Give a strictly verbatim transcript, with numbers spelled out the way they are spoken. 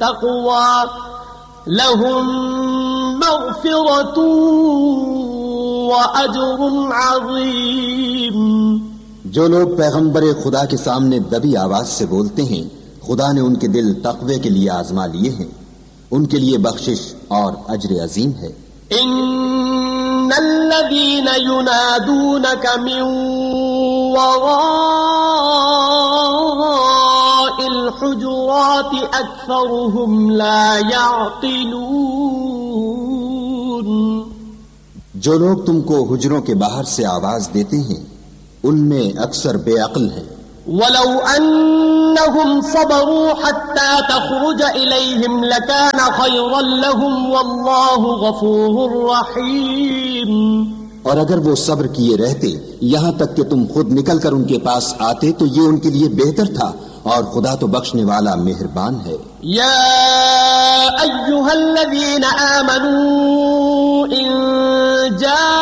التقوى لهم مغفرة وأجر عظيم. جو لوگ پیغمبر خدا کے سامنے دبی آواز سے بولتے ہیں خدا نے ان کے دل تقوی کے لیے آزما لیے ہیں، ان کے لیے بخشش اور اجر عظیم ہے. ان الذين ينادونك من وراء الحجرات اكثرهم لا يعقلون. جو لوگ تم کو حجروں کے باہر سے آواز دیتے ہیں ان میں اکثر بے عقل ہیں. ولو انهم صبروا حتى تخرج اليهم لكان خيرا لهم والله غفور رحيم. اور اگر وہ صبر کیے رہتے یہاں تک کہ تم خود نکل کر ان کے پاس آتے تو یہ ان کے لیے بہتر تھا اور خدا تو بخشنے والا مہربان ہے. یا ایھا الذین آمنوا ان جاء